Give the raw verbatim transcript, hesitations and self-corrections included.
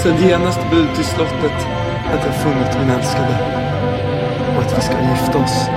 Sänd genast bud till slottet att jag funnit min älskade och att vi ska gifta oss.